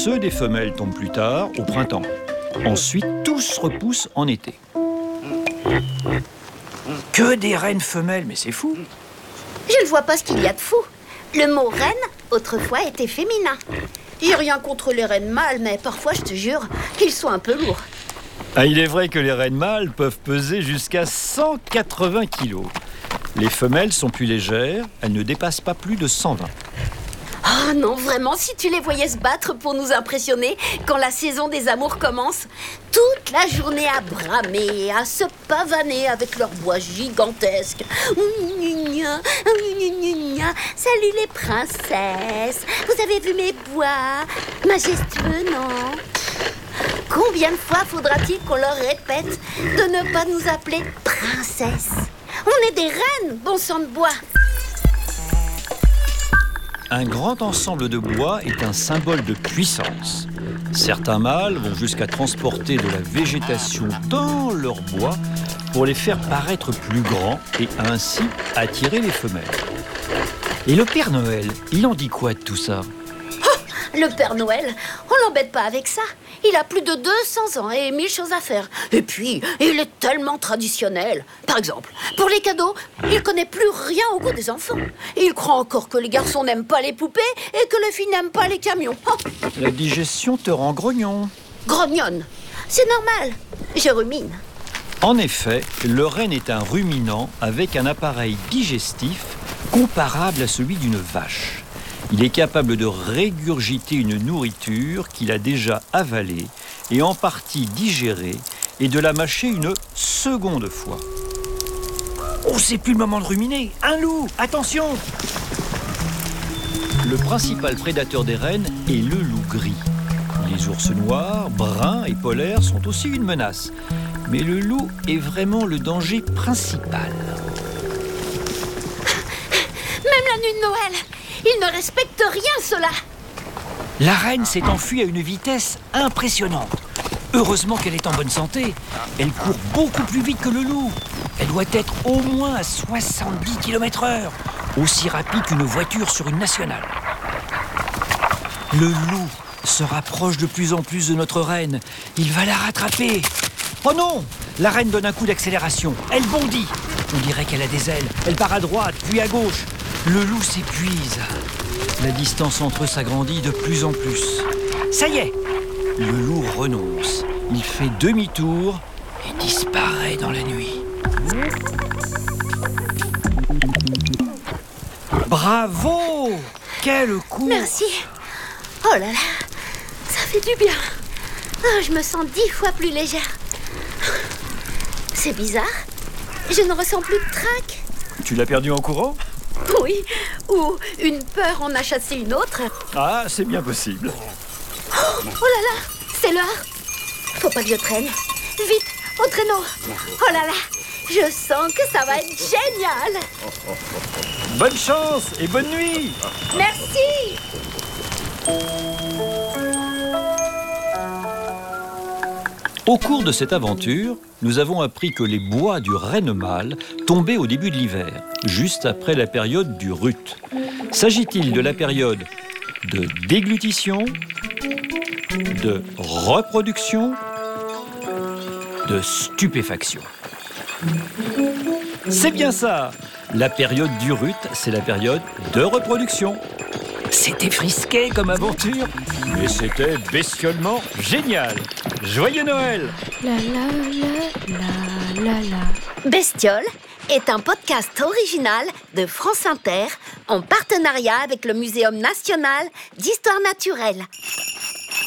Ceux des femelles tombent plus tard, au printemps. Ensuite, tous repoussent en été. Que des reines femelles, mais c'est fou. Je ne vois pas ce qu'il y a de fou. Le mot reine, autrefois, était féminin. J'ai rien contre les reines mâles, mais parfois, je te jure, ils sont un peu lourds. Ah, il est vrai que les reines mâles peuvent peser jusqu'à 180 kilos. Les femelles sont plus légères, elles ne dépassent pas plus de 120. Oh non, vraiment, si tu les voyais se battre pour nous impressionner quand la saison des amours commence, toute la journée à bramer, à se pavaner avec leurs bois gigantesques. Salut les princesses, vous avez vu mes bois majestueux, non? Combien de fois faudra-t-il qu'on leur répète de ne pas nous appeler princesses? On est des reines, bon sang de bois. Un grand ensemble de bois est un symbole de puissance. Certains mâles vont jusqu'à transporter de la végétation dans leurs bois pour les faire paraître plus grands et ainsi attirer les femelles. Et le Père Noël, il en dit quoi de tout ça? Le Père Noël, on l'embête pas avec ça. Il a plus de 200 ans et 1000 choses à faire. Et puis, il est tellement traditionnel. Par exemple, pour les cadeaux, il connaît plus rien au goût des enfants. Il croit encore que les garçons n'aiment pas les poupées et que les filles n'aiment pas les camions. Oh. La digestion te rend grognon. Grognonne, c'est normal. Je rumine. En effet, le renne est un ruminant avec un appareil digestif comparable à celui d'une vache. Il est capable de régurgiter une nourriture qu'il a déjà avalée et en partie digérée et de la mâcher une seconde fois. Oh, c'est plus le moment de ruminer! Un loup! Attention! Le principal prédateur des rennes est le loup gris. Les ours noirs, bruns et polaires sont aussi une menace. Mais le loup est vraiment le danger principal. Même la nuit de Noël, ils ne respectent rien, ceux-là. La reine s'est enfuie à une vitesse impressionnante. Heureusement qu'elle est en bonne santé. Elle court beaucoup plus vite que le loup. Elle doit être au moins à 70 km/h, aussi rapide qu'une voiture sur une nationale. Le loup se rapproche de plus en plus de notre reine. Il va la rattraper. Oh non! La reine donne un coup d'accélération. Elle bondit. On dirait qu'elle a des ailes. Elle part à droite, puis à gauche. Le loup s'épuise. La distance entre eux s'agrandit de plus en plus. Ça y est! Le loup renonce. Il fait demi-tour et disparaît dans la nuit. Bravo! Quel coup! Merci. Oh là là, ça fait du bien. Oh, je me sens 10 fois plus légère. C'est bizarre. Je ne ressens plus de trac. Tu l'as perdu en courant? Oui, ou une peur en a chassé une autre. Ah, c'est bien possible. Oh là là, c'est l'heure. Faut pas que je traîne. Vite, au traîneau. Oh là là, je sens que ça va être génial. Bonne chance et bonne nuit! Merci. Au cours de cette aventure, nous avons appris que les bois du renne mâle tombaient au début de l'hiver, juste après la période du rut. S'agit-il de la période de déglutition, de reproduction, de stupéfaction? C'est bien ça! La période du rut, c'est la période de reproduction. C'était frisqué comme aventure, mais c'était bestiolement génial. Joyeux Noël! La la la la la la. Bestiole est un podcast original de France Inter en partenariat avec le Muséum national d'histoire naturelle.